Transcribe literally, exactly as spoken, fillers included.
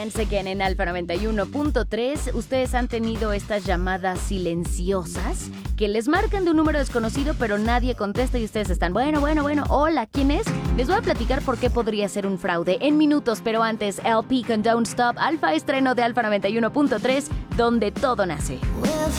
Dance Again en Alfa noventa y uno punto tres. Ustedes han tenido estas llamadas silenciosas que les marcan de un número desconocido, pero nadie contesta y ustedes están, bueno, bueno, bueno, hola, ¿quién es? Les voy a platicar por qué podría ser un fraude en minutos, pero antes, L P con Don't Stop, Alfa estreno de Alfa noventa y uno punto tres, donde todo nace.